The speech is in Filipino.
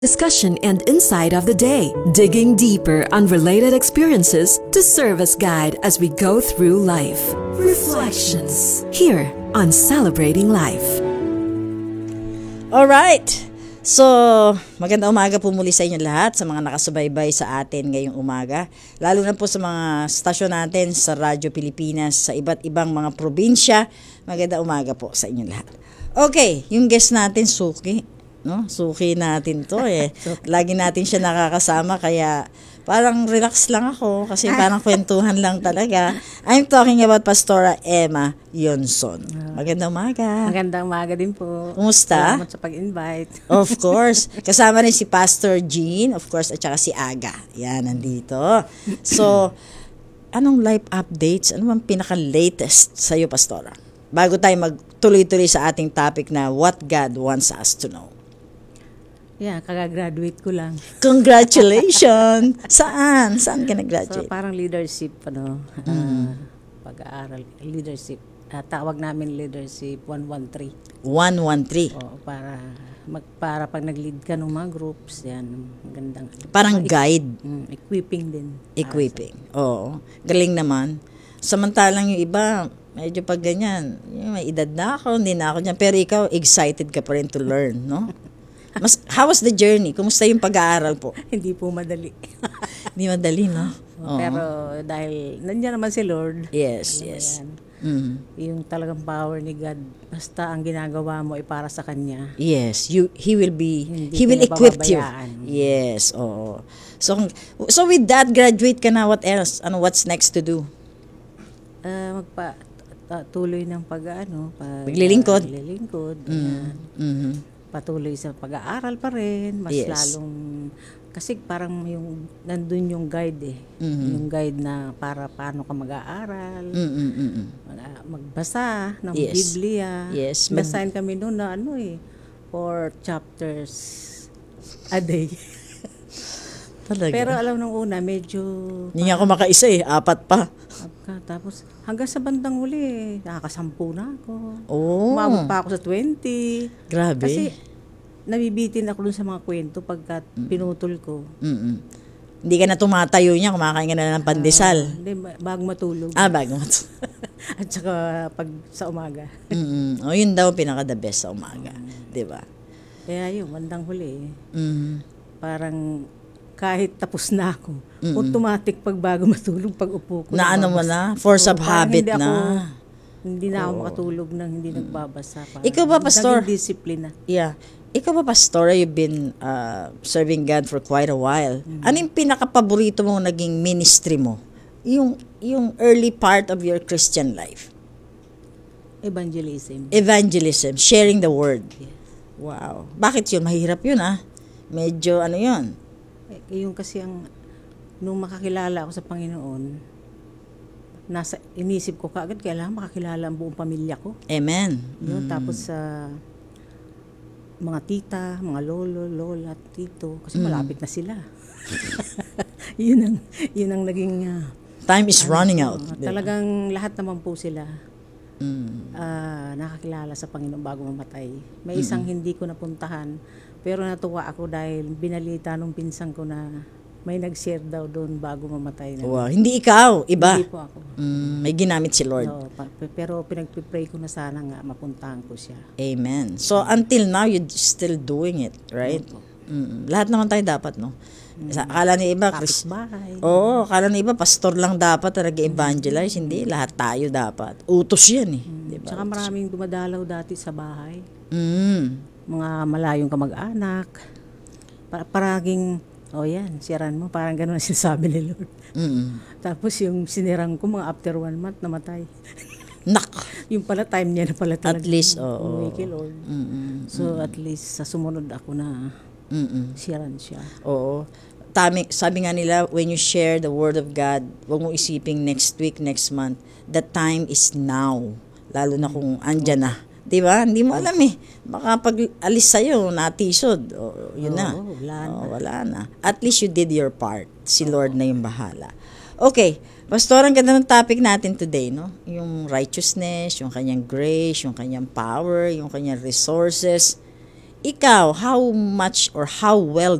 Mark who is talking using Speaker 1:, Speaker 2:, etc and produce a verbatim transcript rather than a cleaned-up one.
Speaker 1: discussion and insight of the day, digging deeper on related experiences to serve as guide as we go through life. Reflections here on Celebrating Life.
Speaker 2: Alright, so magandang umaga po muli sa inyo lahat, sa mga nakasubaybay sa atin ngayong umaga, lalo na po sa mga stasyon natin sa Radyo Pilipinas sa iba't ibang mga probinsya. Magandang umaga po sa inyo lahat. Okay, yung guest natin, Suki. No? Suki natin to eh. Lagi natin siya nakakasama kaya parang relax lang ako kasi parang kwentuhan lang talaga. I'm talking about Pastora Emma Yonson. Magandang umaga.
Speaker 3: Magandang umaga din po.
Speaker 2: Kumusta?
Speaker 3: Salamat sa pag-invite.
Speaker 2: Of course. Kasama rin si Pastor Jean, of course, at saka si Aga. Yan, nandito. So, anong life updates? Ano bang pinaka-latest sa'yo, Pastora? Bago tayo magtuloy-tuloy sa ating topic na what God wants us to know.
Speaker 3: Yeah, kagagraduate ko lang.
Speaker 2: Congratulations! Saan? Saan ka nag-graduate?
Speaker 3: So, parang leadership, ano, mm. uh, pag-aaral, leadership. Uh, tawag namin leadership one one three.
Speaker 2: one one three?
Speaker 3: Oo, para, mag, para pag nag-lead ka ng mga groups, yan, magandang.
Speaker 2: Parang
Speaker 3: uh,
Speaker 2: guide?
Speaker 3: Mm, equipping din.
Speaker 2: Equipping, oo. Galing naman. Samantalang yung iba, medyo pag ganyan, yung may edad na ako, hindi na ako dyan. Pero ikaw, excited ka pa rin to learn, no? Mas, how was the journey? Kumusta yung pag-aaral po?
Speaker 3: Hindi po madali.
Speaker 2: Hindi madali, no?
Speaker 3: Oo. Pero dahil nandiyan naman si Lord.
Speaker 2: Yes, yes. Mm.
Speaker 3: Yung talagang power ni God, basta ang ginagawa mo ay para sa Kanya.
Speaker 2: Yes, you he will be,
Speaker 3: Hindi
Speaker 2: he will equip you.
Speaker 3: pababayaan.
Speaker 2: Yes, oo. So, so with that, graduate ka na, what else? Ano, what's next to do?
Speaker 3: Uh, magpa ta- tuloy ng pag-ano, pag,
Speaker 2: Maglilingkod?
Speaker 3: Uh, maglilingkod.
Speaker 2: Mm.
Speaker 3: Yan.
Speaker 2: Mm-hmm.
Speaker 3: Patuloy sa pag-aaral pa rin, mas
Speaker 2: Yes.
Speaker 3: lalong kasi parang yung nandun yung guide eh.
Speaker 2: Mm-hmm.
Speaker 3: Yung guide na para paano ka mag-aaral.
Speaker 2: Mm-mm-mm.
Speaker 3: mag- magbasa ng
Speaker 2: Yes.
Speaker 3: Biblia.
Speaker 2: Yes. Mag-
Speaker 3: Basahin kami noon na ano eh, four chapters a day.
Speaker 2: Talaga.
Speaker 3: Pero alam nung una, medyo
Speaker 2: Hindi nga ako makaisa eh, apat pa.
Speaker 3: Ka, tapos hanggang sa bandang huli, nakakasampu na ako.
Speaker 2: Oh.
Speaker 3: Umabot pa ako sa twenty.
Speaker 2: Grabe.
Speaker 3: Kasi nabibitin ako dun sa mga kwento pagka pinutol ko.
Speaker 2: Mm-mm. Hindi ka na tumatayo niya, kumakain ka na ng pandesal.
Speaker 3: Ah, Hindi, ba- bago matulog.
Speaker 2: Ah, bago.
Speaker 3: At saka pag sa umaga.
Speaker 2: Mm-mm. O, yun daw pinaka the best sa umaga. Di ba?
Speaker 3: Kaya yun, bandang huli,
Speaker 2: Mm.
Speaker 3: parang kahit tapos na ako, automatic pag bago matulog, pag upo ko.
Speaker 2: Na ano mo
Speaker 3: nagbabasa.
Speaker 2: na? Force
Speaker 3: So,
Speaker 2: of
Speaker 3: parang
Speaker 2: habit
Speaker 3: hindi
Speaker 2: na.
Speaker 3: Ako, hindi na ako makatulog nang hindi nagbabasa. Parang
Speaker 2: Ikaw ba, Pastor?
Speaker 3: naging disiplina.
Speaker 2: Yeah. Ikaw ba, Pastor, you've been uh, serving God for quite a while. Ano yung pinaka-paborito mong naging ministry mo? Yung, yung early part of your Christian life.
Speaker 3: Evangelism.
Speaker 2: Evangelism, sharing the word. Wow. Bakit yun? Mahirap yun, ah. Medyo, ano yun?
Speaker 3: Eh, yung kasi ang, nung makakilala ako sa Panginoon, nasa, inisip ko kaagad, kailangan makakilala ang buong pamilya ko.
Speaker 2: Amen.
Speaker 3: Yun,
Speaker 2: Mm.
Speaker 3: tapos sa mga tita, mga lolo, lola, tito, kasi
Speaker 2: Mm.
Speaker 3: malapit na sila. yun ang yun ang naging uh,
Speaker 2: Time is running out.
Speaker 3: uh,
Speaker 2: Diba?
Speaker 3: talagang lahat naman po sila
Speaker 2: Mm.
Speaker 3: uh, nakakilala sa Panginoon bago mamatay. May isang mm-hmm. hindi ko napuntahan, pero natuwa ako dahil binalita nung pinsan ko na may nag-share daw doon bago mamatay na.
Speaker 2: Wow. Hindi ikaw, iba.
Speaker 3: Hindi po ako.
Speaker 2: Mm, may ginamit si Lord.
Speaker 3: No, pa- pero pinagpipray ko na sana nga mapuntahan ko siya.
Speaker 2: Amen. So, until now, you're still doing it, right? Mm, lahat naman tayo dapat, no? Sa akala ni iba, Chris,
Speaker 3: Kapitbahay.
Speaker 2: oo, akala ni iba, pastor lang dapat na nag-evangelize. Hindi, lahat tayo dapat. Utos yan eh. Diba?
Speaker 3: Tsaka maraming dumadalaw dati sa bahay.
Speaker 2: Mm.
Speaker 3: Mga malayong kamag-anak. Para, paraging, oh yan, siyaran mo. Parang gano'n ang sinasabi ni Lord.
Speaker 2: Mm.
Speaker 3: Tapos yung sinirang ko, mga after one month, namatay.
Speaker 2: Nak!
Speaker 3: Yung pala, time niya na pala talaga.
Speaker 2: At least, oo.
Speaker 3: Umuwi kay Lord.
Speaker 2: Mm-mm.
Speaker 3: So, at least, sa sumunod ako na
Speaker 2: Mm-mm.
Speaker 3: siyaran siya.
Speaker 2: Oo. Tami, sabi nga nila, when you share the word of God, huwag mo isiping next week, next month. The time is now. Lalo na kung andyan na. Di ba? Hindi mo alam eh. Baka pag alis sa'yo, natisod. O, yun na.
Speaker 3: Oo, wala na.
Speaker 2: O, wala na. At least you did your part. Si Lord na yung bahala. Okay. Pastor, ang ganda ng topic natin today, no? Yung righteousness, yung kanyang grace, yung kanyang power, yung kanyang resources. Ikaw, how much or how well